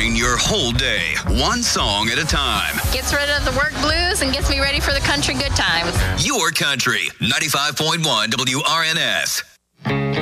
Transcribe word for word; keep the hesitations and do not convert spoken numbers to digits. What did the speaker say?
powering your whole day, one song at a time. Gets rid of the work blues and gets me ready for the country good times. Your country, ninety-five point one W R N S.